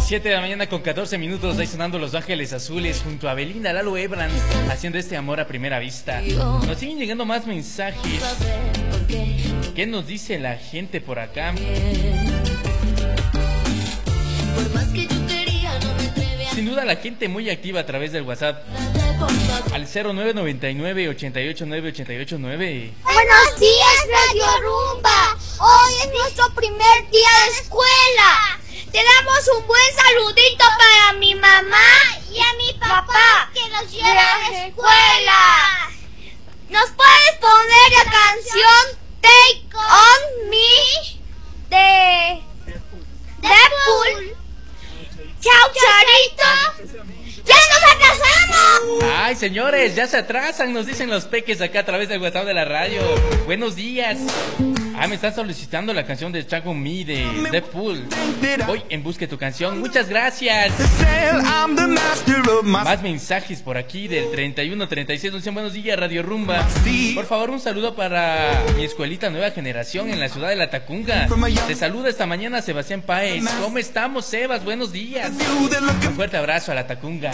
7 de la mañana con 14 minutos, ahí sonando Los Ángeles Azules junto a Belinda, Lalo Ebran, haciendo este amor a primera vista. Nos siguen llegando más mensajes. ¿Qué nos dice la gente por acá? Sin duda la gente muy activa a través del WhatsApp al 0999-889-889. Buenos días, Radio Rumba. Hoy es nuestro primer día de escuela. Te damos un buen saludito para mi mamá y a mi papá que nos lleva a la escuela. ¿Nos puedes poner la canción Take On Me de Deadpool? Chao, Charito. ¡Ya nos atrasamos! Ay, señores, ya se atrasan, nos dicen los peques acá a través del WhatsApp de la radio. Buenos días. Me están solicitando la canción de Take On Me de Deadpool. Voy en busca de tu canción. Muchas gracias. Más mensajes por aquí del 3136. Nos dicen buenos días, Radio Rumba. Por favor, un saludo para mi escuelita Nueva Generación en la ciudad de La Tacunga. Te saluda esta mañana Sebastián Páez. ¿Cómo estamos, Sebas? Buenos días. Un fuerte abrazo a La Tacunga.